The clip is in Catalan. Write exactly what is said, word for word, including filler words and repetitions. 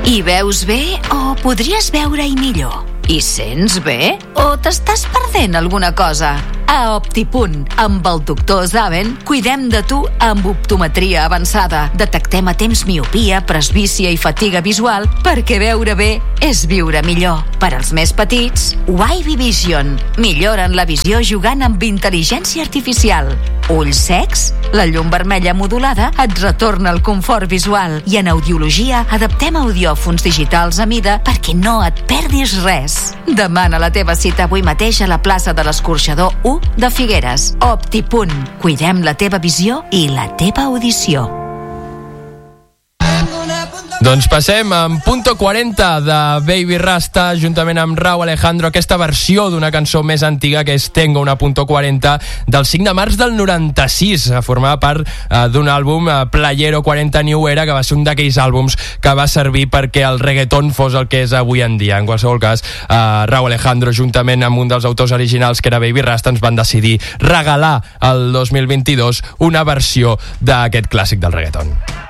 Hi veus bé o podries veure-hi millor? Hi sents bé o t'estàs perdent alguna cosa? A Optipunt, amb el doctor Zaven, cuidem de tu amb optometria avançada. Detectem a temps miopia, presbícia i fatiga visual perquè veure bé és viure millor. Per als més petits, Wavy Vision. Milloren la visió jugant amb intel·ligència artificial. Ulls secs? La llum vermella modulada et retorna el confort visual. I en audiologia adaptem audiòfons digitals a mida perquè no et perdis res. Demana la teva cita avui mateix a la plaça de l'Escorxador u de Figueres. Optipunt. Cuidem la teva visió i la teva audició. Doncs passem amb Punto quaranta de Baby Rasta juntament amb Rauw Alejandro, aquesta versió d'una cançó més antiga que és Tengo una Punto quaranta del cinc de març del noranta-sis. Formava part eh, d'un àlbum eh, Playero quaranta New Era, que va ser un d'aquells àlbums que va servir perquè el reggaeton fos el que és avui en dia. En qualsevol cas, eh, Rauw Alejandro juntament amb un dels autors originals, que era Baby Rasta, ens van decidir regalar el dos mil vint-i-dos una versió d'aquest clàssic del reggaeton.